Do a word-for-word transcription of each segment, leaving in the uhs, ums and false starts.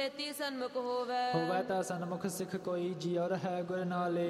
ਸੇਤੀ ਸਨਮੁਖ ਹੋਵੇ। ਹੋਵੇ ਤਾਂ ਸਨਮੁਖ ਸਿੱਖ ਕੋਈ ਜਿਉ ਰਹੈ ਗੁਰ ਨਾਲੇ।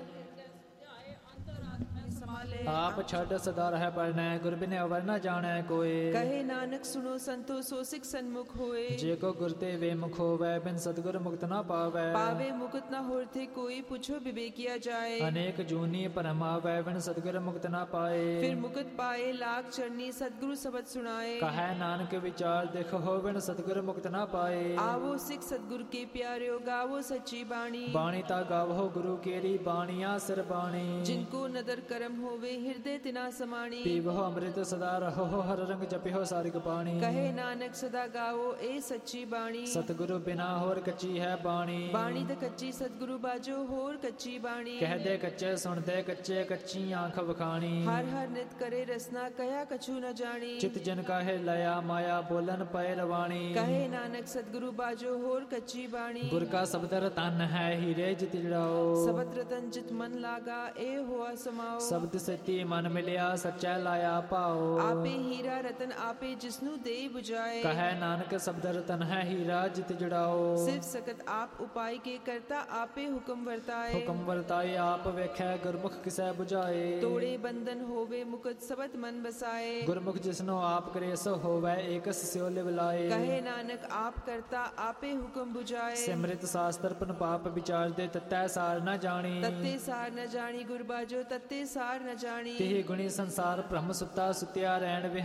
ਆਪ ਛੱਡ ਸਦਾ ਰਹਿ ਪਰਣੈ ਗੁਰ ਬਿਨਿ ਅਵਰ ਨ ਜਾਣੈ ਕੋਇ। ਕਹੇ ਨਾਨਕ ਸੁਣੋ ਸੰਤੋ ਸੋ ਸਿੱਖ ਸਨਮੁਖ ਹੋਏ। ਜੇ ਕੋ ਗੁਰ ਤੇ ਵੇ ਮੁਖ ਹੋਵੈ ਬਿਨ ਸਤਿਗੁਰ ਮੁਕਤ ਨ ਪਾਵੈ। ਪਾਵੇ ਮੁਕਤ ਨ ਹੋਰ ਥੇ ਕੋਈ ਪੁੱਛੋ ਵਿਵੇਕਿਆ ਜਾਏ। ਅਨੇਕ ਜੂਨੀ ਭਰਮ ਆਵੈ ਬਿਨ ਸਤਿਗੁਰ ਮੁਕਤ ਨ ਪਾਏ। ਫਿਰ ਮੁਕਤ ਪਾਏ ਲਾਖ ਚਰਨੀ ਸਤਿਗੁਰੂ ਸ਼ਬਦ ਸੁਣਾਏ। ਕਹੈ ਨਾਨਕ ਵਿਚਾਰ ਦੇਖ ਹੋ ਬਿਨ ਸਤਿਗੁਰ ਮੁਕਤ ਨ ਪਾਏ। ਆਵੋ ਸਿੱਖ ਸਤਿਗੁਰ ਕੇ ਪਿਆਰਿਓ ਗਾਵੋ ਸੱਚੀ ਬਾਣੀ। ਬਾਣੀ ਤਾ ਗਾਵੋ ਗੁਰੂ ਕੇਰੀ ਬਾਣੀਆਂ ਸਿਰ ਬਾਣੀ। ਜਿनको ਨਦਰ ਕਰਮ ਹੋਵੇ ਹਿਰਦੇ ਤਿਨਾ ਸਮਾਣੀ। ਪੀਵੋ ਅੰਮ੍ਰਿਤ ਸਦਾ ਰਹੋ ਹਰ ਰੰਗ ਜਪਿਓ ਸਾਰਿਕ ਬਾਣੀ। ਕਹੇ ਨਾਨਕ ਸਦਾ ਗਾਵੋ ਇਹ ਸੱਚੀ ਬਾਣੀ। ਸਤਿਗੁਰੂ ਬਿਨਾ ਹੋਰ ਕੱਚੀ ਹੈ ਬਾਣੀ। ਬਾਣੀ ਤਾਂ ਕੱਚੀ ਸਤਿਗੁਰੂ ਬਾਜੋ ਹੋਰ ਕੱਚੀ ਬਾਣੀ। ਕਹਦੇ ਕੱਚੇ ਸੁਣਦੇ ਕੱਚੇ ਕੱਚੀ ਆਂਖ ਵਖਾਣੀ। ਹਰ ਹਰ ਨਿਤ ਕਰੇ ਰਸਨਾ ਕਹਿਆ ਕਛੂ ਨ ਜਾਣੀ। ਚਿਤ ਜਨ ਕਾਹੇ ਲਿਆ ਮਾਇਆ ਬੋਲਨ ਪਏ ਰਵਾਣੀ। ਕਹੇ ਨਾਨਕ ਸਤਿਗੁਰੂ ਬਾਜੋ ਹੋਰ ਕੱਚੀ ਬਾਣੀ। ਗੁਰ ਕਾ ਸ਼ਬਦ ਰਤਨ ਹੈ ਹੀਰੇ ਜਿਤ ਜੜਾਓ। ਸ਼ਬਦ ਰਤਨ ਜਿਤ ਮਨ ਲਾਗਾ ਇਹ ਹੋਆ ਸਮਾਓ। ਸ਼ਬਦ ਸੇਤੀ ਮਨ ਮਿਲਿਆ ਸੱਚਾ ਲਾਇਆ ਭਾਓ। ਆਪੇ ਹੀਰਾ ਰਤਨ ਆਪੇ ਜਿਸਨੂੰ ਦੇ 부ਜਾਏ। ਕਹੈ ਨਾਨਕ ਸ਼ਬਦ ਰਤਨ ਹੈ ਹੀਰਾ ਜਿਤ ਜੜਾਓ। ਸਿਵ ਸਕਤ ਆਪ ਉਪਾਇ ਕੇ ਕਰਤਾ ਆਪੇ ਹੁਕਮ ਵਰਤਾਏ। ਹੁਕਮ ਵਰਤਾਏ ਆਪ ਵੇਖੈ ਗੁਰਮੁਖ ਕਿਸੈ 부ਝਾਏ। ਤੋੜੇ ਬੰਧਨ ਹੋਵੇ ਮੁਕਤ ਸਬਦ ਮਨ ਬਸਾਏ। ਗੁਰਮੁਖ ਜਿਸਨੋ ਆਪ ਕਰੇ ਸੋ ਹੋਵੈ ਏਕਸ ਸਿਉ ਲਿਵ ਲਾਏ। ਕਹੇ ਨਾਨਕ ਆਪ ਕਰਤਾ ਆਪੇ ਹੁਕਮ 부ਜਾਏ। ਸਿਮਰਿਤ ਸਾਸਤਰ ਪਨ ਪਾਪ ਵਿਚਾਰ ਦੇ ਤਤੈ ਸਾਰ ਨ ਜਾਣੀ। ਤਤੇ ਸਾਰ ਨ ਜਾਣੀ ਗੁਰ ਬਾਜੋ ਤਤੇ ਸਾਰ ਨ ਜਾਣੀ। ਤਿਹ ਗੁਣੀ ਸੰਸਾਰ ਭ੍ਰਮ ਸੁੱਤਾ ਸੁਤਿਆ ਰਹਿਣ